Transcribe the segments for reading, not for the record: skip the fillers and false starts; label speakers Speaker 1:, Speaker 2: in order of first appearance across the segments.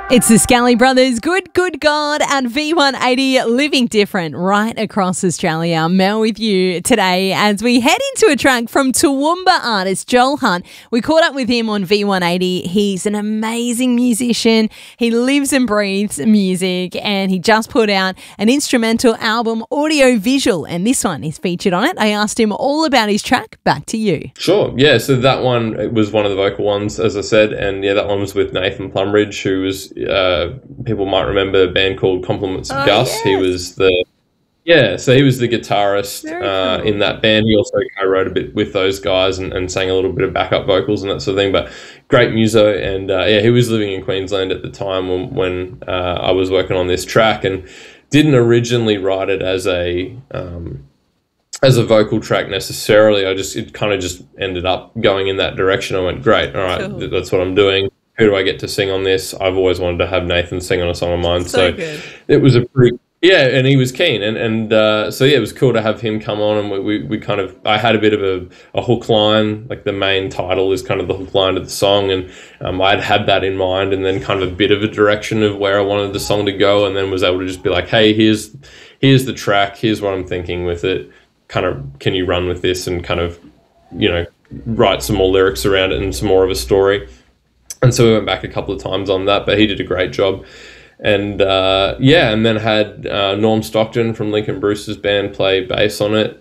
Speaker 1: It's the Scally Brothers, Good God, and V180 Living Different right across Australia. Mel with you today as we head into a track from Toowoomba artist Joel Hunt. We caught up with him on V180. He's an amazing musician. He lives and breathes music, and he just put out an instrumental album, audio visual, and this one is featured on it. I asked him all about his track. Back to you.
Speaker 2: Sure. Yeah, so that one, it was one of the vocal ones, as I said, and yeah, that one was with Nathan Plumridge, who was people might remember a band called Compliments of Gus.
Speaker 1: Yes.
Speaker 2: He was the guitarist cool. In that band. He also co-wrote a bit with those guys and sang a little bit of backup vocals and that sort of thing. But great muso, and he was living in Queensland at the time when I was working on this track, and didn't originally write it as a vocal track necessarily. It kind of just ended up going in that direction. I went, great, all right, cool. That's what I'm doing. Who do I get to sing on this? I've always wanted to have Nathan sing on a song of mine. So
Speaker 1: good.
Speaker 2: It was a pretty, and he was keen. And so it was cool to have him come on, and we kind of, I had a bit of a hook line, like the main title is kind of the hook line of the song. And I'd had that in mind, and then kind of a bit of a direction of where I wanted the song to go, and then was able to just be like, hey, here's the track. Here's what I'm thinking with it. Kind of, can you run with this and kind of, write some more lyrics around it and some more of a story. And so we went back a couple of times on that, but he did a great job. And and then had Norm Stockton from Lincoln Brewster's band play bass on it.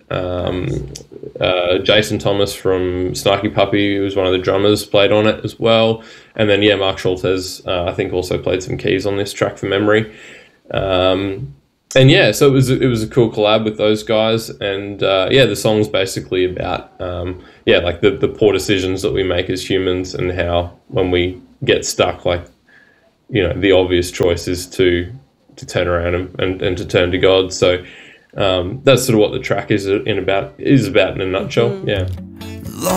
Speaker 2: Jason Thomas from Snarky Puppy, who was one of the drummers, played on it as well. And then, Mark Schultes, I think also played some keys on this track for memory. So it was a cool collab with those guys. And the song's basically about like the poor decisions that we make as humans, and how when we get stuck, like, the obvious choice is to turn around and to turn to God. So that's sort of what the track is about in a nutshell. Yeah.